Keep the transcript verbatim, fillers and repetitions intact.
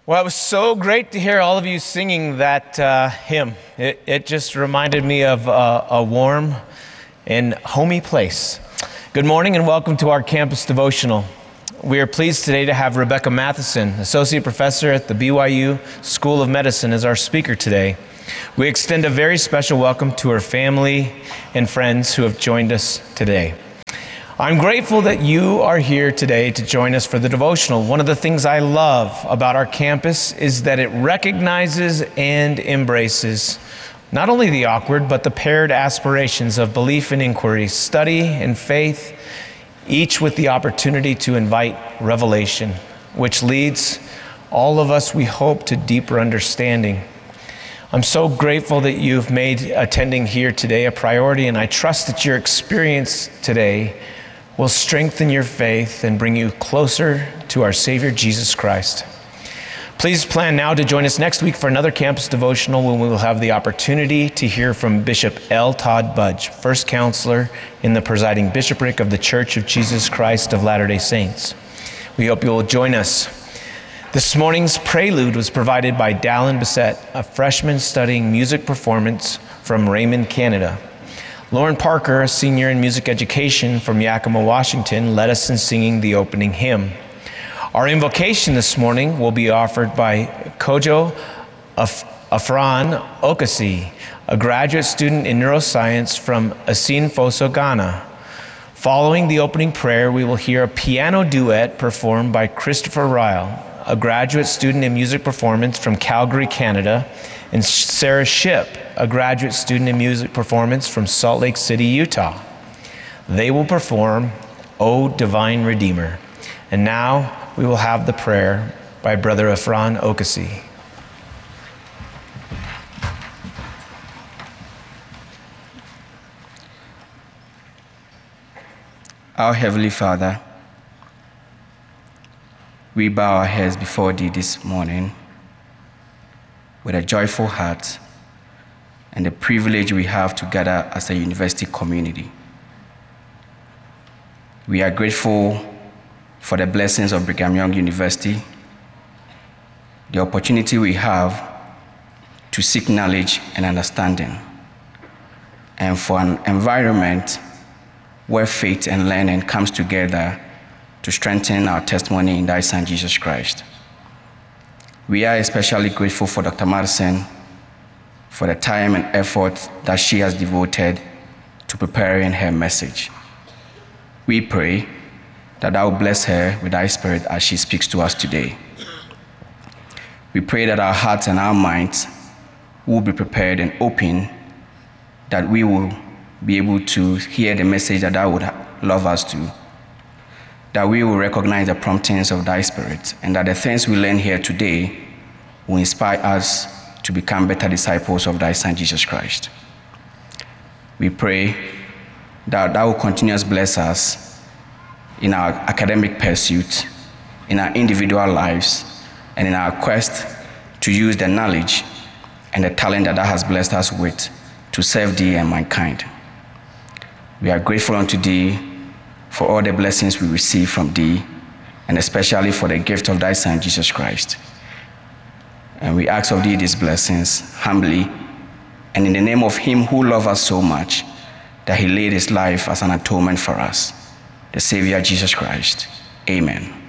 Well, it was so great to hear all of you singing that uh, hymn. It, it just reminded me of uh, a warm and homey place. Good morning and welcome to our campus devotional. We are pleased today to have Rebecca Matheson, Associate Professor at the B Y U School of Medicine, as our speaker today. We extend a very special welcome to her family and friends who have joined us today. I'm grateful that you are here today to join us for the devotional. One of the things I love about our campus is that it recognizes and embraces not only the awkward, but the paired aspirations of belief and inquiry, study and faith, each with the opportunity to invite revelation, which leads all of us, we hope, to deeper understanding. I'm so grateful that you've made attending here today a priority, and I trust that your experience today will strengthen your faith and bring you closer to our Savior, Jesus Christ. Please plan now to join us next week for another campus devotional when we will have the opportunity to hear from Bishop L. Todd Budge, first counselor in the presiding bishopric of the Church of Jesus Christ of Latter-day Saints. We hope you will join us. This morning's prelude was provided by Dallin Bissett, a freshman studying music performance from Raymond, Canada. Lauren Parker, a senior in music education from Yakima, Washington, led us in singing the opening hymn. Our invocation this morning will be offered by Kojo Af- Afran Okasi, a graduate student in neuroscience from Asinfoso, Ghana. Following the opening prayer, we will hear a piano duet performed by Christopher Ryle, a graduate student in music performance from Calgary, Canada, and Sarah Shipp, a graduate student in music performance from Salt Lake City, Utah. They will perform O Divine Redeemer. And now we will have the prayer by Brother Afran Okasi. Our Heavenly Father, we bow our heads before Thee this morning with a joyful heart and the privilege we have to gather as a university community. We are grateful for the blessings of Brigham Young University, the opportunity we have to seek knowledge and understanding, and for an environment where faith and learning comes together to strengthen our testimony in Thy Son, Jesus Christ. We are especially grateful for Doctor Madison for the time and effort that she has devoted to preparing her message. We pray that Thou bless her with Thy Spirit as she speaks to us today. We pray that our hearts and our minds will be prepared and open, that we will be able to hear the message that Thou would love us to, that we will recognize the promptings of Thy Spirit, and that the things we learn here today will inspire us to become better disciples of Thy Son, Jesus Christ. We pray that Thou will continuously bless us in our academic pursuit, in our individual lives, and in our quest to use the knowledge and the talent that Thou hast blessed us with to serve Thee and mankind. We are grateful unto Thee for all the blessings we receive from Thee, and especially for the gift of Thy Son, Jesus Christ. And we ask of Thee these blessings humbly, and in the name of Him who loved us so much, that He laid His life as an atonement for us, the Savior Jesus Christ. Amen.